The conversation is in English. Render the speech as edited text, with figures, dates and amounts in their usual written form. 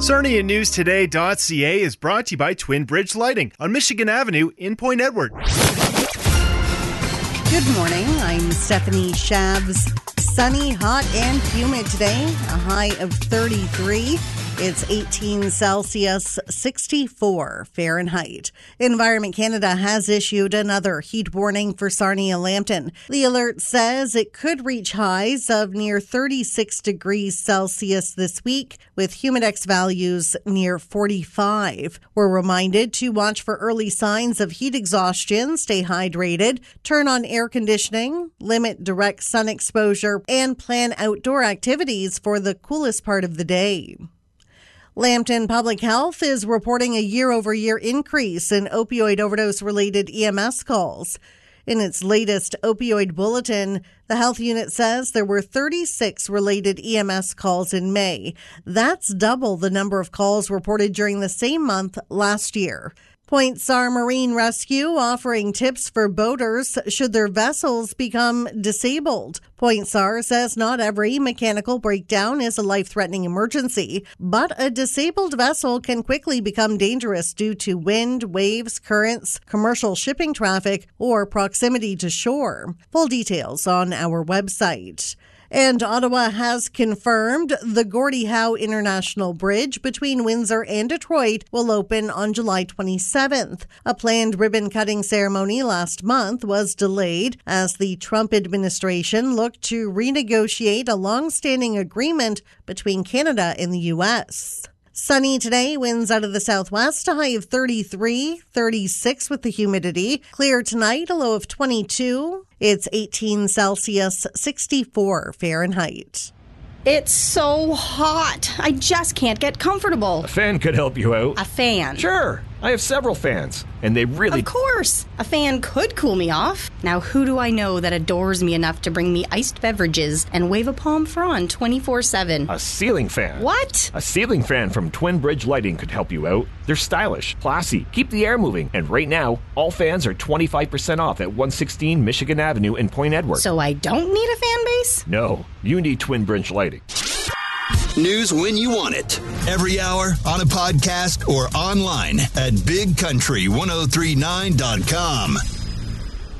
SarniaNewsToday.ca is brought to you by Twin Bridge Lighting on Michigan Avenue in Point Edward. Good morning. I'm Stephanie Shabs. Sunny, hot, and humid today. A high of 33. It's 18 Celsius, 64 Fahrenheit. Environment Canada has issued another heat warning for Sarnia-Lambton. The alert says it could reach highs of near 36 degrees Celsius this week, with humidex values near 45. We're reminded to watch for early signs of heat exhaustion, stay hydrated, turn on air conditioning, limit direct sun exposure, and plan outdoor activities for the coolest part of the day. Lambton Public Health is reporting a year-over-year increase in opioid overdose-related EMS calls. In its latest opioid bulletin, the health unit says there were 36 related EMS calls in May. That's double the number of calls reported during the same month last year. Point SAR Marine Rescue offering tips for boaters should their vessels become disabled. Point SAR says not every mechanical breakdown is a life-threatening emergency, but a disabled vessel can quickly become dangerous due to wind, waves, currents, commercial shipping traffic, or proximity to shore. Full details on our website. And Ottawa has confirmed the Gordie Howe International Bridge between Windsor and Detroit will open on July 27th. A planned ribbon-cutting ceremony last month was delayed as the Trump administration looked to renegotiate a long-standing agreement between Canada and the U.S. Sunny today, winds out of the southwest, a high of 33, 36 with the humidity. Clear tonight, a low of 22. It's 18 Celsius, 64 Fahrenheit. It's so hot. I just can't get comfortable. A fan could help you out. A fan? Sure. I have several fans, and they really... Of course. A fan could cool me off. Now, who do I know that adores me enough to bring me iced beverages and wave a palm frond 24/7? A ceiling fan. What? A ceiling fan from Twin Bridge Lighting could help you out. They're stylish, classy, keep the air moving, and right now, all fans are 25% off at 116 Michigan Avenue in Point Edward. So I don't need a fan base? No, you need Twin Bridge Lighting. News when you want it. Every hour, on a podcast, or online at bigcountry1039.com.